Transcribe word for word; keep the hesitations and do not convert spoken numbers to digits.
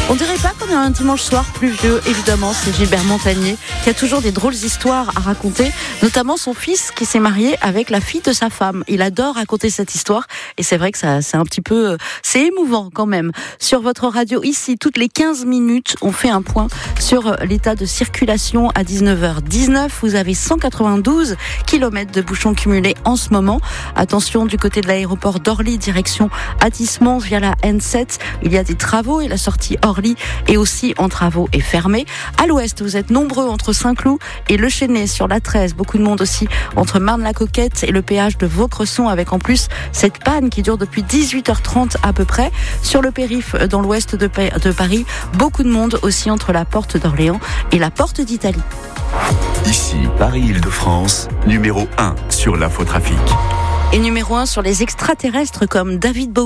On dirait pas qu'on est un dimanche soir pluvieux, évidemment, c'est Gilbert Montagnier qui a toujours des drôles d'histoires à raconter, notamment son fils qui s'est marié avec la fille de sa femme. Il adore raconter cette histoire et c'est vrai que ça, c'est un petit peu, c'est émouvant quand même. Sur votre radio ici, toutes les quinze minutes, on fait un point sur l'état de circulation à dix-neuf heures dix-neuf. Vous avez cent quatre-vingt-douze kilomètres de bouchons cumulés en ce moment. Attention du côté de l'aéroport d'Orly, direction Athis-Mons via la N sept. Il y a des travaux et la sortie Orly est aussi en travaux et fermée. À l'ouest, vous êtes nombreux entre Saint-Cloud et Le Chesnay sur la treize. Beaucoup de monde aussi entre Marne-la-Coquette et le péage de Vaucresson, avec en plus cette panne qui dure depuis dix-huit heures trente à peu près. Sur le périph' dans l'ouest de, de Paris, beaucoup de monde aussi entre la porte d'Orléans et la porte d'Italie. Ici, Paris-Île-de-France, numéro un sur l'infotrafic. Et numéro un sur les extraterrestres comme David Bowie.